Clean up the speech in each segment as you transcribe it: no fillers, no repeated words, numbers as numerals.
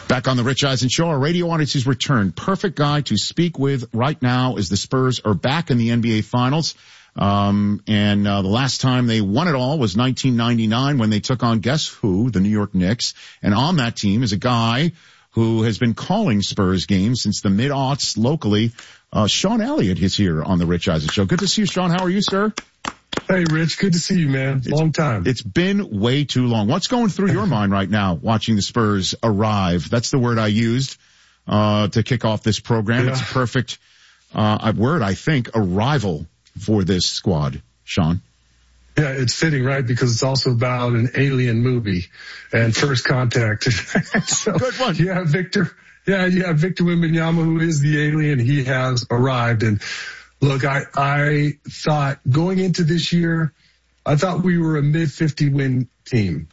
Back on the Rich Eisen Show, our radio audience has returned. Perfect guy to speak with right now as the Spurs are back in the NBA Finals. The last time they won it all was 1999 when they took on, guess who? The New York Knicks. And on that team is a guy who has been calling Spurs games since the mid-aughts locally. Sean Elliott is here on the Rich Eisen Show. Good to see you, Sean. How are you, sir? Hey, Rich. Good to see you, man. Long time. It's been way too long. What's going through your mind right now watching the Spurs arrive? That's the word I used to kick off this program. Yeah. It's a perfect word, I think, arrival for this squad, Sean. Yeah, it's fitting, right? Because it's also about an alien movie and First Contact. So, good one. You have Victor Wembanyama, who is the alien. He has arrived. And look, I thought going into this year, I thought we were a mid-50 win team.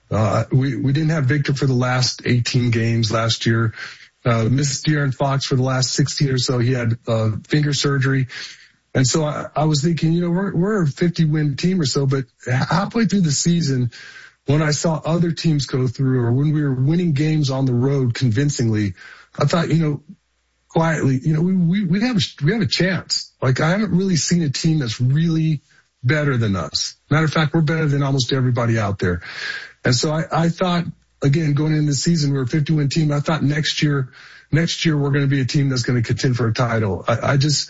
We didn't have Victor for the last 18 games last year. Missed De'Aaron Fox for the last 16 or so. He had finger surgery. And so I was thinking, we're a 50-win team or so, but halfway through the season, when I saw other teams go through or when we were winning games on the road convincingly, I thought, quietly, we have a chance. Like, I haven't really seen a team that's really better than us. Matter of fact, we're better than almost everybody out there. And so I thought, again, going into the season, we're a 50-win team. I thought next year we're going to be a team that's going to contend for a title. I just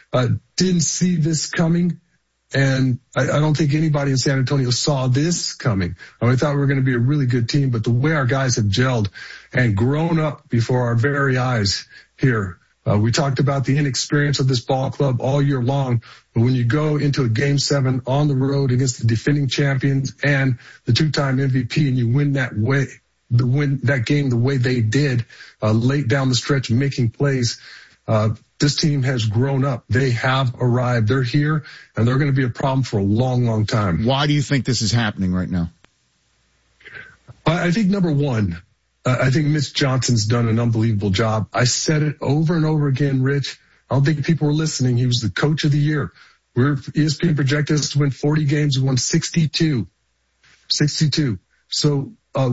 didn't see this coming. And I don't think anybody in San Antonio saw this coming. I thought we were going to be a really good team, but the way our guys have gelled and grown up before our very eyes here. We talked about the inexperience of this ball club all year long, but when you go into a game 7 on the road against the defending champions and the 2-time MVP and you win that game the way they did, late down the stretch, making plays, this team has grown up. They have arrived. They're here, and they're going to be a problem for a long, long time. Why do you think this is happening right now? I think number one, I think Mitch Johnson's done an unbelievable job. I said it over and over again, Rich. I don't think people were listening. He was the coach of the year. ESPN projected us to win 40 games. We won 62. So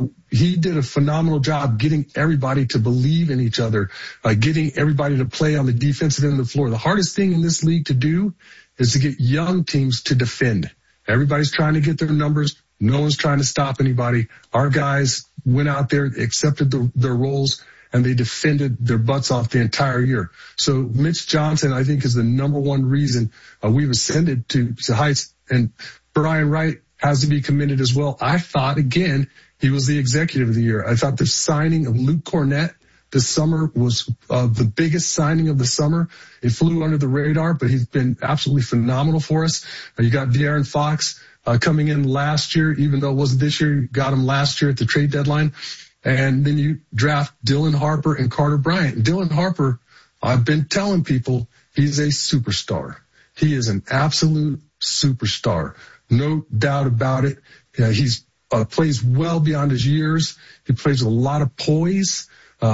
he did a phenomenal job getting everybody to believe in each other, getting everybody to play on the defensive end of the floor. The hardest thing in this league to do is to get young teams to defend. Everybody's trying to get their numbers. No one's trying to stop anybody. Our guys went out there, accepted their roles, and they defended their butts off the entire year. So Mitch Johnson, I think, is the number one reason we've ascended to heights. And Brian Wright has to be commended as well. I thought, again, he was the executive of the year. I thought the signing of Luke Cornett this summer was the biggest signing of the summer. It flew under the radar, but he's been absolutely phenomenal for us. You got De'Aaron Fox coming in last year, even though it wasn't this year. You got him last year at the trade deadline. And then you draft Dylan Harper and Carter Bryant. Dylan Harper, I've been telling people, he's a superstar. He is an absolute superstar. No doubt about it. He's plays well beyond his years. He plays with a lot of poise.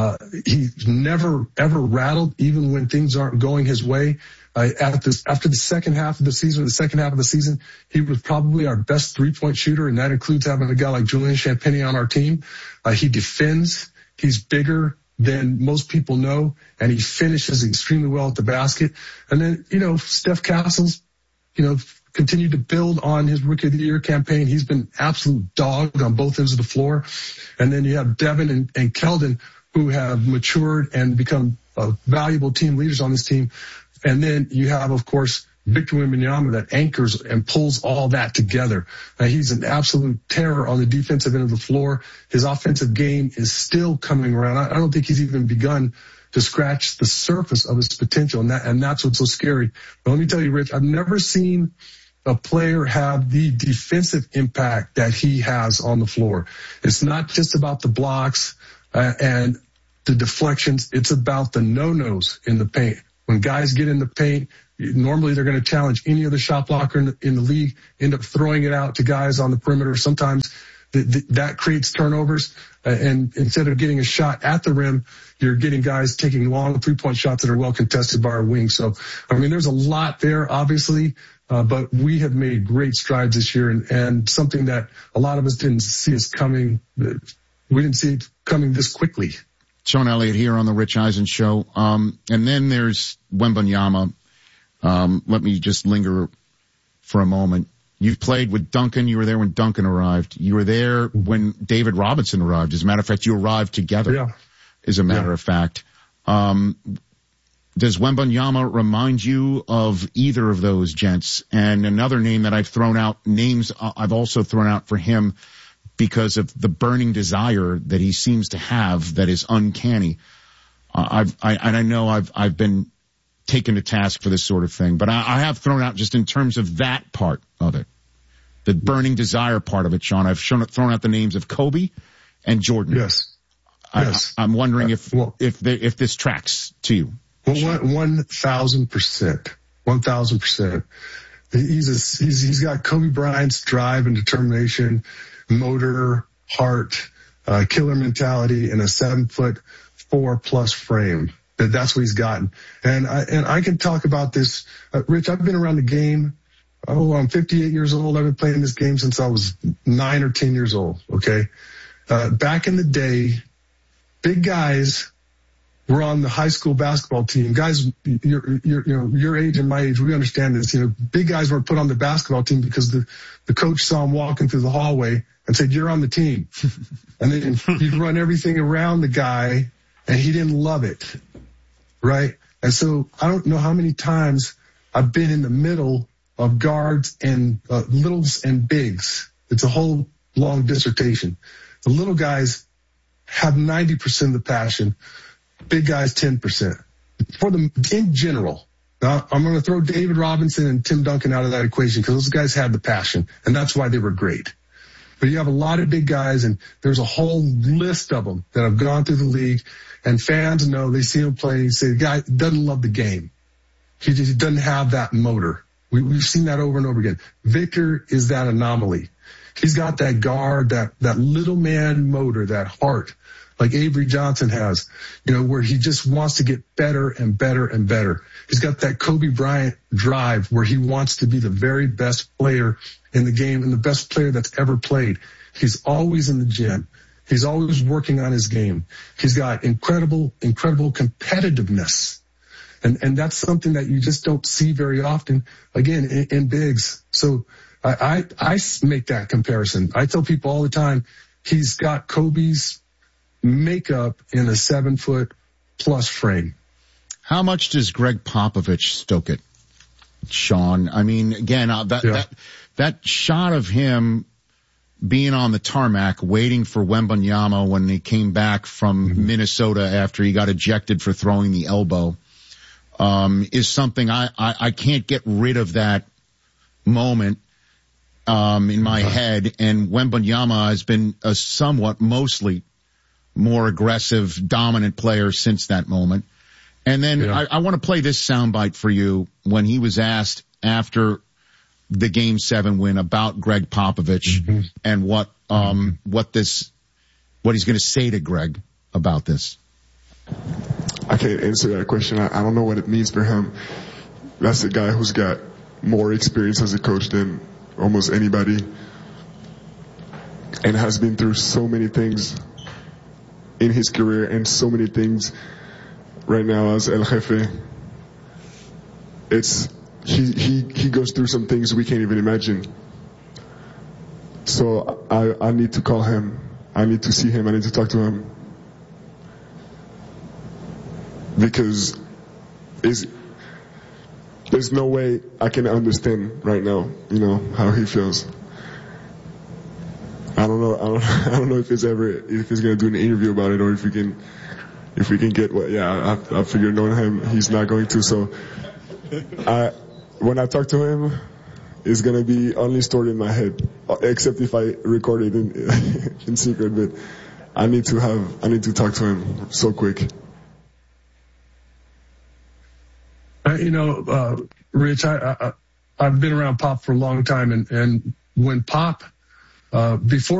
He's never, ever rattled, even when things aren't going his way. After the second half of the season, he was probably our best 3-point shooter, and that includes having a guy like Julian Champagnie on our team. He defends. He's bigger than most people know, and he finishes extremely well at the basket. And then, Steph Castles, continued to build on his Rookie of the Year campaign. He's been absolute dog on both ends of the floor. And then you have Devin and Keldon, who have matured and become valuable team leaders on this team. And then you have, of course, Victor Wembanyama that anchors and pulls all that together. He's an absolute terror on the defensive end of the floor. His offensive game is still coming around. I don't think he's even begun to scratch the surface of his potential, and that's what's so scary. But let me tell you, Rich, I've never seen a player have the defensive impact that he has on the floor. It's not just about the blocks and the deflections. It's about the no-nos in the paint. When guys get in the paint, normally they're going to challenge any other shot blocker in the league, end up throwing it out to guys on the perimeter. Sometimes that creates turnovers. And instead of getting a shot at the rim, you're getting guys taking long 3-point shots that are well contested by our wings. So, there's a lot there, obviously. But we have made great strides this year, and something that a lot of us didn't see us coming. We didn't see it coming this quickly. Sean Elliott here on the Rich Eisen Show. And then there's Wembanyama. Let me just linger for a moment. You've played with Duncan. You were there when Duncan arrived. You were there when David Robinson arrived. As a matter of fact, you arrived together, as a matter of fact. Does Wembanyama remind you of either of those gents? And another name that I've thrown out, I've also thrown out for him because of the burning desire that he seems to have that is uncanny. I know I've been taken to task for this sort of thing, but I have thrown out just in terms of that part of it, the burning desire part of it, Sean. I've thrown out the names of Kobe and Jordan. Yes. I'm wondering if this tracks to you. Well, 1,000%. 1,000%. He's got Kobe Bryant's drive and determination, motor, heart, killer mentality, and a 7'4+ frame. That's what he's gotten. And I can talk about this. Rich, I've been around the game. I'm 58 years old. I've been playing this game since I was 9 or 10 years old. Okay. Back in the day, big guys were on the high school basketball team. Guys, your age and my age, we understand this. Big guys were put on the basketball team because the coach saw him walking through the hallway and said, "You're on the team." And then he'd run everything around the guy, and he didn't love it. Right? And so I don't know how many times I've been in the middle of guards and littles and bigs. It's a whole long dissertation. The little guys have 90% of the passion. Big guys, 10%. In general. Now, I'm going to throw David Robinson and Tim Duncan out of that equation because those guys had the passion, and that's why they were great. But you have a lot of big guys, and there's a whole list of them that have gone through the league, and fans know, they see him play, and say, the guy doesn't love the game. He just doesn't have that motor. We've seen that over and over again. Victor is that anomaly. He's got that guard, that little man motor, that heart, like Avery Johnson has, where he just wants to get better and better and better. He's got that Kobe Bryant drive where he wants to be the very best player in the game and the best player that's ever played. He's always in the gym. He's always working on his game. He's got incredible competitiveness. And that's something that you just don't see very often, again, in bigs. So I make that comparison. I tell people all the time, he's got Kobe's makeup in a 7'+ frame. How much does Greg Popovich stoke it, Sean? I mean, again, that shot of him being on the tarmac waiting for Wembanyama when he came back from Minnesota after he got ejected for throwing the elbow, is something I can't get rid of that moment in my head. And Wembanyama has been a somewhat mostly more aggressive, dominant player since that moment. And then I want to play this soundbite for you when he was asked after the Game 7 win about Greg Popovich and what he's going to say to Greg about this. I can't answer that question. I don't know what it means for him. That's a guy who's got more experience as a coach than almost anybody and has been through so many things in his career and so many things right now as El Jefe. He goes through some things we can't even imagine. So I need to call him. I need to see him. I need to talk to him. Because there's no way I can understand right now, how he feels. I don't know if he's gonna do an interview about it or if we can get I figured knowing him, he's not going to. So when I talk to him, it's gonna be only stored in my head, except if I record it in secret. But I need to talk to him so quick. Rich, I've been around Pop for a long time, and when Pop, before